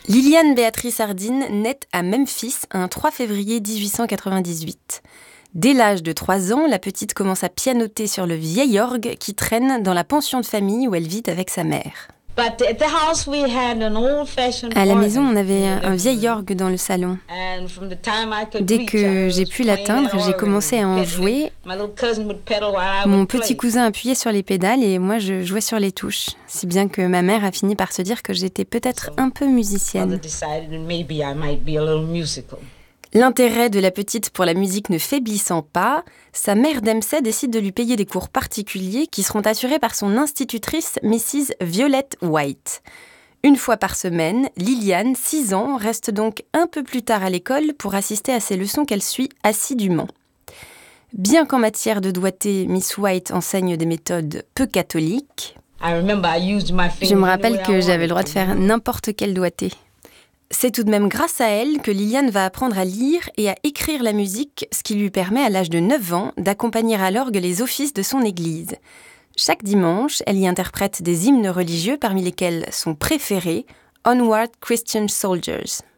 Liliane Béatrice Hardin naît à Memphis un 3 février 1898. Dès l'âge de 3 ans, la petite commence à pianoter sur le vieil orgue qui traîne dans la pension de famille où elle vit avec sa mère. À la maison, on avait un vieil orgue dans le salon. Dès que j'ai pu l'atteindre, j'ai commencé à en jouer. Mon petit cousin appuyait sur les pédales et moi je jouais sur les touches. Si bien que ma mère a fini par se dire que j'étais peut-être un peu musicienne. L'intérêt de la petite pour la musique ne faiblissant pas, sa mère Dempsey décide de lui payer des cours particuliers qui seront assurés par son institutrice, Mrs. Violette White. Une fois par semaine, Liliane, 6 ans, reste donc un peu plus tard à l'école pour assister à ces leçons qu'elle suit assidûment. Bien qu'en matière de doigté, Miss White enseigne des méthodes peu catholiques, je me rappelle que j'avais le droit de faire n'importe quel doigté. C'est tout de même grâce à elle que Liliane va apprendre à lire et à écrire la musique, ce qui lui permet à l'âge de 9 ans d'accompagner à l'orgue les offices de son église. Chaque dimanche, elle y interprète des hymnes religieux parmi lesquels son préféré, Onward Christian Soldiers.